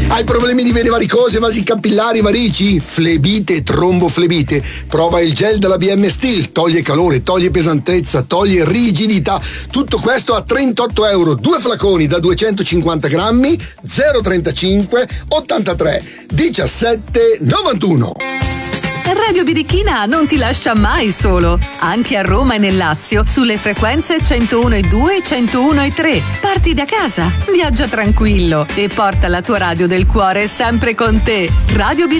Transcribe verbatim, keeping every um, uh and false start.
Hai problemi di vene varicose, vasi capillari, varici, flebite e tromboflebite? Prova il gel della B M Steel, toglie calore, toglie pesantezza, toglie rigidità. Tutto questo a trentotto euro, due flaconi da duecentocinquanta grammi, zero trentacinque ottantatré diciassette novantuno. Radio Birichina non ti lascia mai solo, anche a Roma e nel Lazio sulle frequenze centouno e due e centouno e tre. Parti da casa, viaggia tranquillo e porta la tua radio del cuore sempre con te. Radio Birichina.